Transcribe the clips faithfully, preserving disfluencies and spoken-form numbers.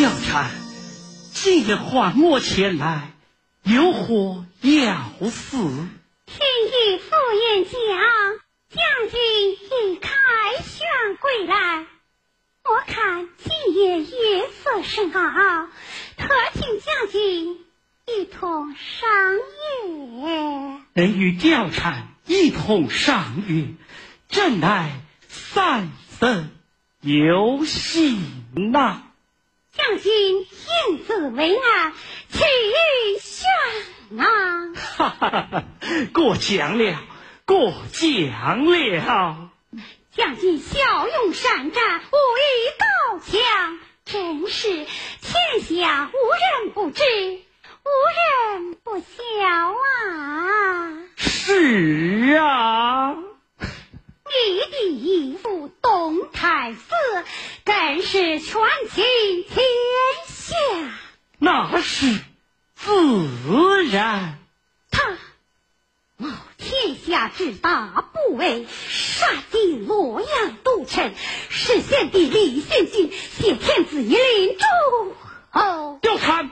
貂蝉，今日唤我前来，有何要事？ 听义父言讲，将军已凯旋归来。我看今夜月色深奥，特请将军一同赏月。 能与貂蝉一同赏月，正乃三生有幸呐。 将军应自为难，去选啊！ 哈哈哈！过奖了，过奖了。 将军骁勇善战，武艺高强，真是天下无人不知，无人不晓啊！ 是啊， 你的义父董太子更是权倾天下， 那是自然。 他冒天下之大不韪，杀进洛阳都城，是先帝李献君挟天子以令诸侯。 貂蝉，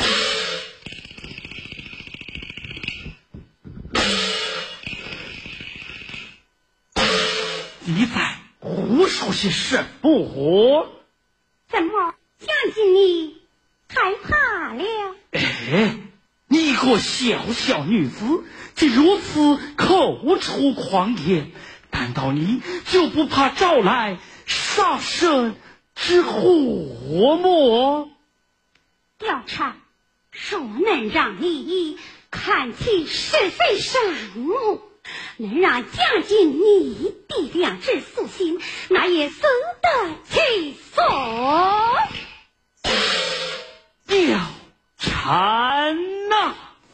你在胡说些什么？ 怎么，将军你害怕了？ 哎，你一个小小女子，竟如此口出狂言，难道你就不怕招来杀身之祸么？ 貂蝉，若能让你看清是非善恶，能让将军你的良知苏醒，那也死得其所。 貂蝉。